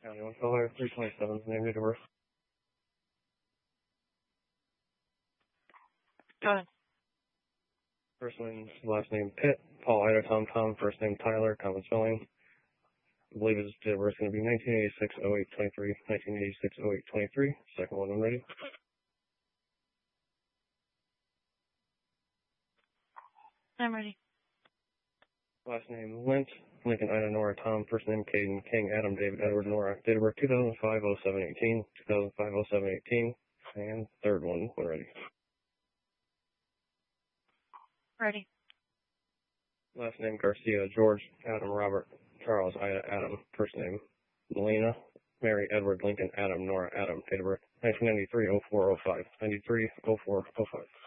County 1 Color, 327, name, date of birth. Go ahead. First name, last name Pitt, Paul Ida Tom Tom, first name Tyler, common spelling. I believe his date of birth is going to be 1986-08-23, 1986-08-23. Second one, I'm ready. I'm ready. Last name Lint, Lincoln Ida Nora Tom, first name Caden King Adam David Edward Nora, date of birth 2005-07-18, 2005-07-18, and third one, when ready. Ready. Last name Garcia George Adam Robert Charles Ida Adam, first name Melina Mary Edward Lincoln Adam Nora Adam, date of birth 1993-04-05, 93-04-05.